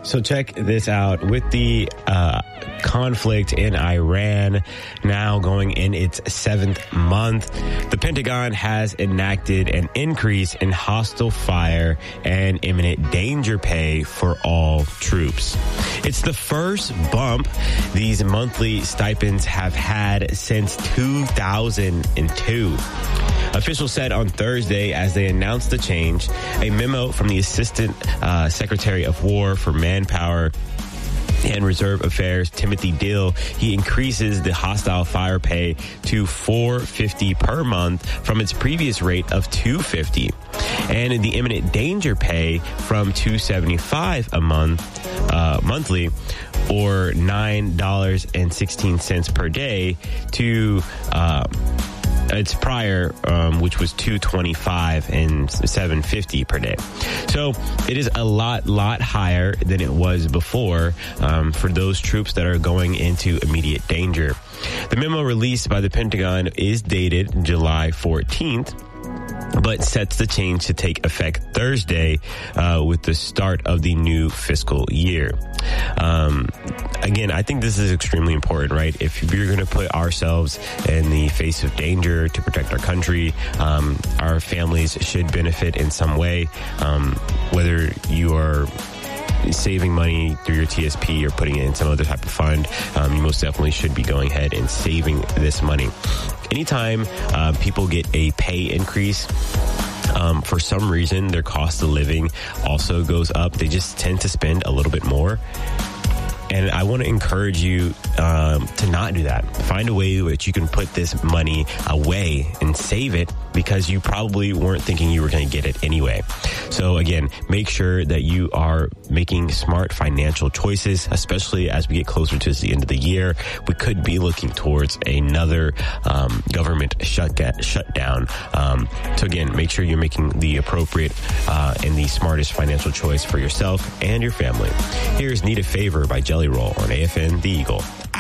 So check this out. With the conflict in Iran now going in its 7th month, the Pentagon has enacted an increase in hostile fire and imminent danger pay for all troops. It's the first bump these monthly stipends have had since 2002. Officials said on Thursday as they announced the change, a memo from the Assistant Secretary of War for Manpower and Reserve Affairs, Timothy Dill, he increases the hostile fire pay to $450 per month from its previous rate of $250, and the imminent danger pay from $275 a month monthly, or $9.16 per day, to its prior, which was $225 and $750 per day. So it is a lot higher than it was before for those troops that are going into immediate danger. The memo released by the Pentagon is dated July 14th. But sets the change to take effect Thursday with the start of the new fiscal year. Again, I think this is extremely important, right? If we're going to put ourselves in the face of danger to protect our country, our families should benefit in some way, whether you are saving money through your TSP or putting it in some other type of fund, you most definitely should be going ahead and saving this money. Anytime people get a pay increase, for some reason, their cost of living also goes up. They just tend to spend a little bit more. And I want to encourage you to not do that. Find a way that you can put this money away and save it, because you probably weren't thinking you were going to get it anyway. So again, make sure that you are making smart financial choices, especially as we get closer to the end of the year. We could be looking towards another government shutdown. So again, make sure you're making the appropriate and the smartest financial choice for yourself and your family. Here's Need a Favor by Jelly Roll on AFN The Eagle.